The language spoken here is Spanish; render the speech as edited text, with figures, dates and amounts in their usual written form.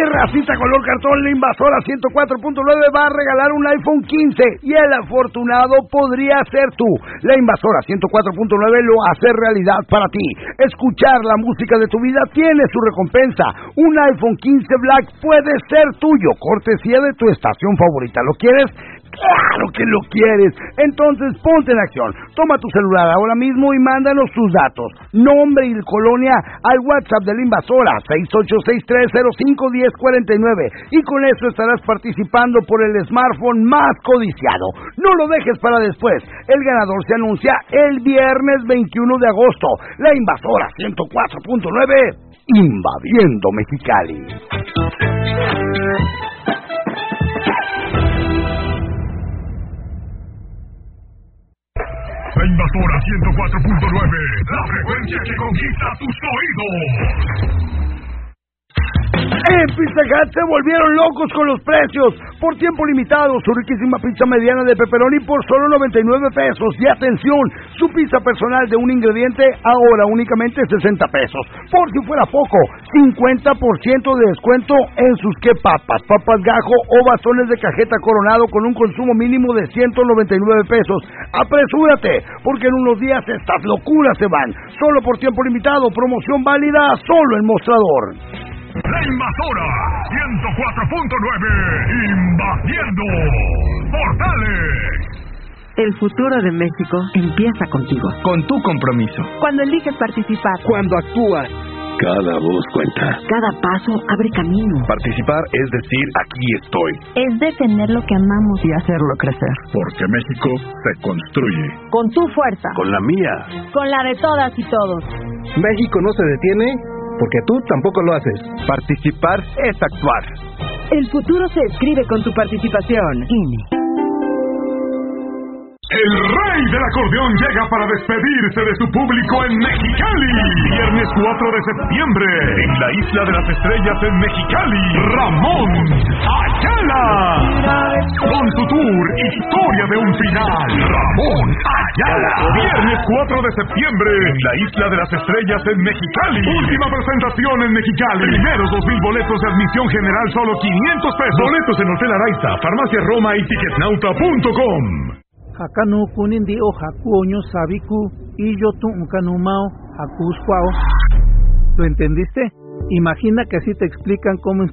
Racita color cartón, la Invasora 104.9 va a regalar un iPhone 15 y el afortunado podría ser tú. La Invasora 104.9 lo hace realidad para ti. Escuchar la música de tu vida tiene su recompensa. Un iPhone 15 Black puede ser tuyo, cortesía de tu estación favorita. ¿Lo quieres? ¡Claro que lo quieres! Entonces ponte en acción. Toma tu celular ahora mismo y mándanos tus datos, nombre y colonia al WhatsApp de la Invasora 6863051049 y con eso estarás participando por el smartphone más codiciado. No lo dejes para después. El ganador se anuncia el viernes 21 de agosto. La Invasora 104.9 invadiendo Mexicali. La Invasora 104.9, la frecuencia que conquista tus oídos. En Pizza Hut se volvieron locos con los precios. Por tiempo limitado, su riquísima pizza mediana de pepperoni por solo 99 pesos. Y atención, su pizza personal de un ingrediente ahora únicamente 60 pesos. Por si fuera poco, 50% de descuento en sus papas gajo o bastones de cajeta Coronado con un consumo mínimo de 199 pesos. Apresúrate, porque en unos días estas locuras se van. Solo por tiempo limitado, promoción válida solo en Mostrador. La Invasora 104.9 invadiendo Portales. El futuro de México empieza contigo. Con tu compromiso. Cuando eliges participar. Cuando actúas. Cada voz cuenta. Cada paso abre camino. Participar es decir, aquí estoy. Es defender lo que amamos Y hacerlo crecer. Porque México se construye. con tu fuerza, Con la mía. con la de todas y todos. México no se detiene porque tú tampoco lo haces. Participar es actuar. El futuro se escribe con tu participación. INE. El rey del acordeón llega para despedirse de su público en Mexicali. Viernes 4 de septiembre, en la Isla de las Estrellas en Mexicali, Ramón Ayala. Con su tour Historia de un Final. Ramón Ayala. Viernes 4 de septiembre, en la Isla de las Estrellas en Mexicali. Última presentación en Mexicali. Primeros 2,000 boletos de admisión general, solo 500 pesos. Boletos en Hotel Araiza, Farmacia Roma y Ticketnauta.com. Hakanu kunindi o hakuoño sabiku y yo tu unkanumao hakuskwao. ¿Lo entendiste? Imagina que así te explican cómo